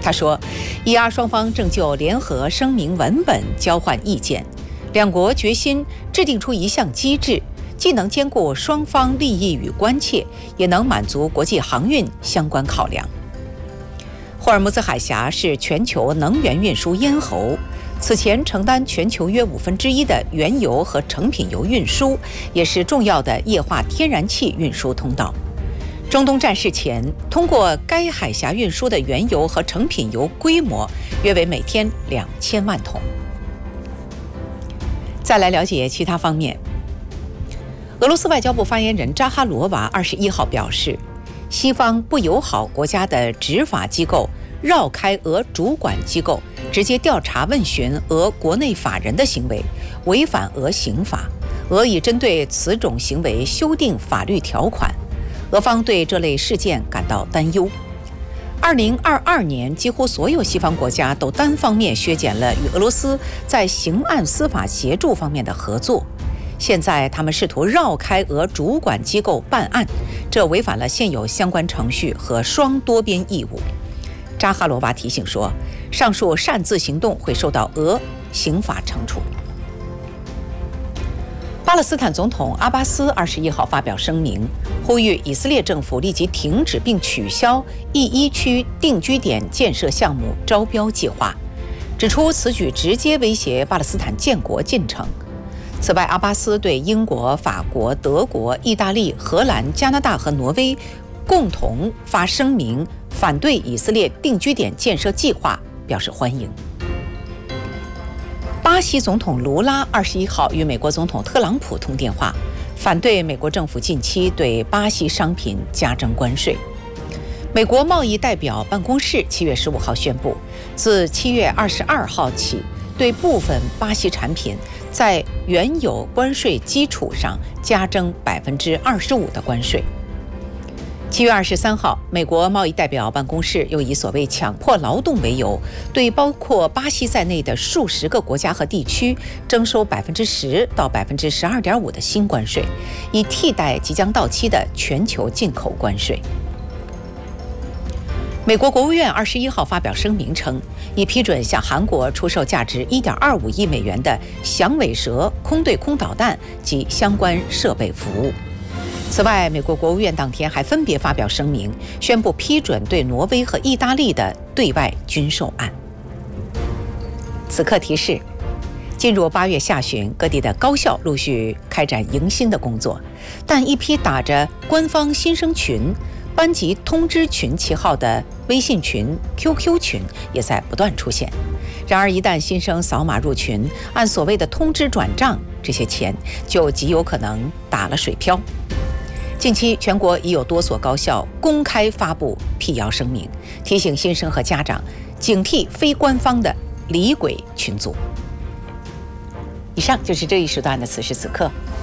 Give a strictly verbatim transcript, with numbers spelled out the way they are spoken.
他说，以阿双方正就联合声明文本交换意见，两国决心制定出一项机制，既能兼顾双方利益与关切，也能满足国际航运相关考量。霍尔木兹海峡是全球能源运输咽喉，此前承担全球约五分之一的原油和成品油运输，也是重要的液化天然气运输通道。中东战事前，通过该海峡运输的原油和成品油规模约为每天两千万桶。再来了解其他方面。俄罗斯外交部发言人扎哈罗娃二十一号表示，西方不友好国家的执法机构绕开俄主管机构，直接调查问询俄国内法人的行为，违反俄刑法。俄已针对此种行为修订法律条款。俄方对这类事件感到担忧。二零二二年，几乎所有西方国家都单方面削减了与俄罗斯在刑案司法协助方面的合作。现在，他们试图绕开俄主管机构办案，这违反了现有相关程序和双多边义务。扎哈罗娃提醒说，上述擅自行动会受到俄刑法惩处。巴勒斯坦总统阿巴斯二十一号发表声明，呼吁以色列政府立即停止并取消一一区定居点建设项目招标计划，指出此举直接威胁巴勒斯坦建国进程。此外，阿巴斯对英国、法国、德国、意大利、荷兰、加拿大和挪威共同发声明，反对以色列定居点建设计划表示欢迎。巴西总统卢拉二十一号与美国总统特朗普通电话，反对美国政府近期对巴西商品加征关税。美国贸易代表办公室七月十五号宣布，自七月二十二号起，对部分巴西产品在原有关税基础上加征百分之二十五的关税。七月二十三号，美国贸易代表办公室又以所谓强迫劳动为由，对包括巴西在内的数十个国家和地区征收百分之十到百分之十二点五的新关税，以替代即将到期的全球进口关税。美国国务院二十一号发表声明称，已批准向韩国出售价值一点二五亿美元的响尾蛇空对空导弹及相关设备服务。此外，美国国务院当天还分别发表声明，宣布批准对挪威和意大利的对外军售案。此刻提示，进入八月下旬，各地的高校陆续开展迎新的工作，但一批打着官方新生群、班级通知群旗号的微信群、Q Q 群也在不断出现。然而，一旦新生扫码入群，按所谓的通知转账，这些钱就极有可能打了水漂。近期，全国已有多所高校公开发布辟谣声明，提醒新生和家长警惕非官方的离鬼群组。以上就是这一时段的此时此刻，